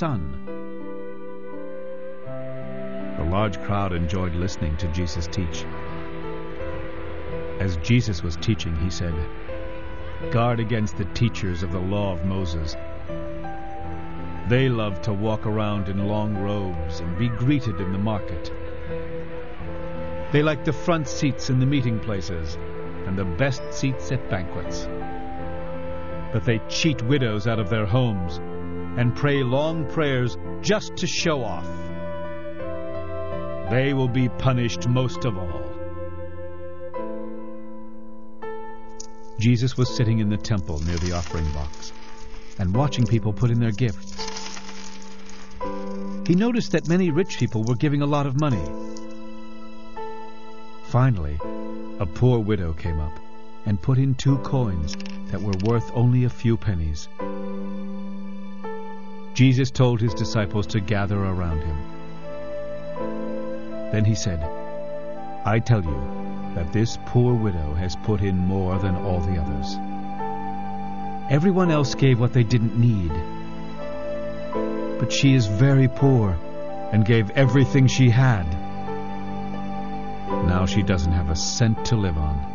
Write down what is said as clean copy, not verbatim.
son. The large crowd enjoyed listening to Jesus teach. As Jesus was teaching, he said, "Guard against the teachers of the law of Moses. They love to walk around in long robes and be greeted in the market. They like the front seats in the meeting places and the best seats at banquets. But they cheat widows out of their homes and pray long prayers just to show off. They will be punished most of all." Jesus was sitting in the temple near the offering box and watching people put in their gifts. He noticed that many rich people were giving a lot of money. Finally, a poor widow came up and put in 2 coins that were worth only a few pennies. Jesus told his disciples to gather around him. Then he said, "I tell you that this poor widow has put in more than all the others. Everyone else gave what they didn't need, but she is very poor and gave everything she had. Now she doesn't have a cent to live on."